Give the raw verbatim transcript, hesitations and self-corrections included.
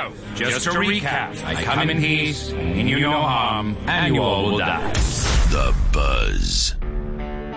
So, just to recap, I come in peace, I mean you no harm, and you all will die. The Buzz